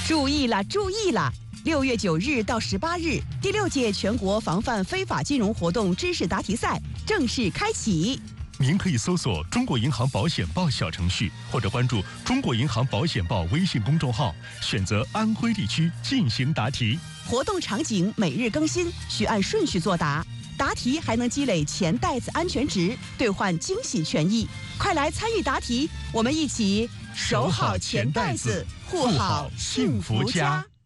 注意了，注意了！6月9日到18日，第6届全国防范非法金融活动知识答题赛正式开启。 您可以搜索“中国银行保险报”小程序，或者关注“中国银行保险报”微信公众号，选择安徽地区进行答题。 活动场景每日更新，需按顺序作答。答题还能积累钱袋子安全值，兑换惊喜权益。快来参与答题，我们一起守好钱袋子，护好幸福家。